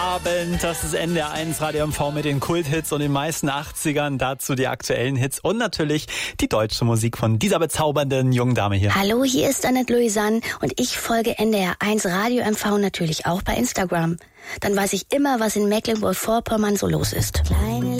Abend, das ist NDR 1 Radio MV mit den Kulthits und den meisten 80ern, dazu die aktuellen Hits und natürlich die deutsche Musik von dieser bezaubernden jungen Dame hier. Hallo, hier ist Annette Louisanne und ich folge NDR 1 Radio MV natürlich auch bei Instagram. Dann weiß ich immer, was in Mecklenburg-Vorpommern so los ist. Kleine